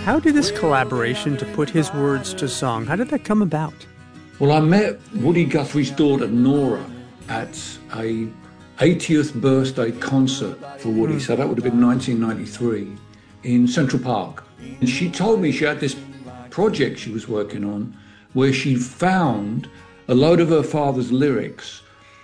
How did this collaboration to put his words to song, how did that come about? Well, I met Woody Guthrie's daughter, Nora, at a 80th birthday concert for Woody. So that would have been 1993 in Central Park. And she told me she had this project she was working on where she found a load of her father's lyrics,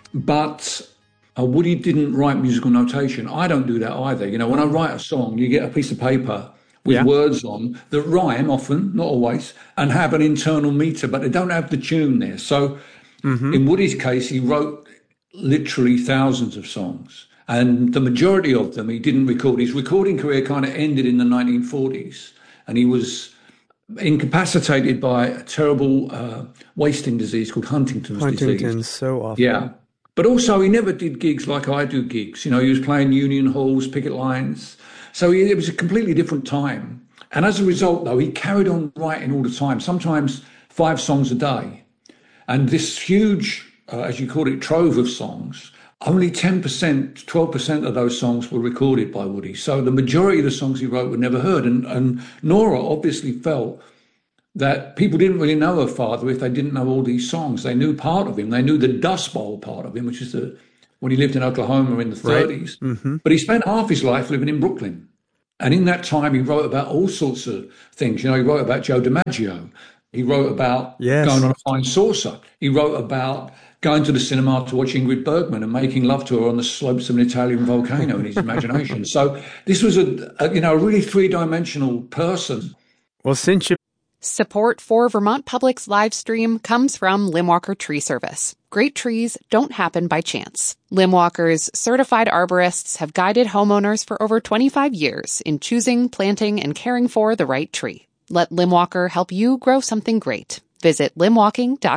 but Woody didn't write musical notation. I don't do that either. You know, when I write a song, you get a piece of paper with words on that rhyme often, not always, and have an internal meter, but they don't have the tune there. So in Woody's case, he wrote literally thousands of songs, and the majority of them he didn't record. His recording career kind of ended in the 1940s, and he was incapacitated by a terrible wasting disease called Huntington's disease. So often. Yeah. But also he never did gigs like I do gigs. You know, he was playing union halls, picket lines. So it was a completely different time. And as a result, though, he carried on writing all the time, sometimes 5 songs a day. And this huge, as you call it, trove of songs, only 10%, 12% of those songs were recorded by Woody. So the majority of the songs he wrote were never heard. And Nora obviously felt that people didn't really know her father if they didn't know all these songs. They knew part of him. They knew the Dust Bowl part of him, which is when he lived in Oklahoma in the 30s. Right. But he spent half his life living in Brooklyn. And in that time, he wrote about all sorts of things. You know, he wrote about Joe DiMaggio. He wrote about going on a flying saucer. He wrote about going to the cinema to watch Ingrid Bergman and making love to her on the slopes of an Italian volcano in his imagination. So this was a really three-dimensional person. Well, since you... Support for Vermont Public's live stream comes from Limwalker Tree Service. Great trees don't happen by chance. Limwalker's certified arborists have guided homeowners for over 25 years in choosing, planting, and caring for the right tree. Let Limwalker help you grow something great. Visit limwalking.com.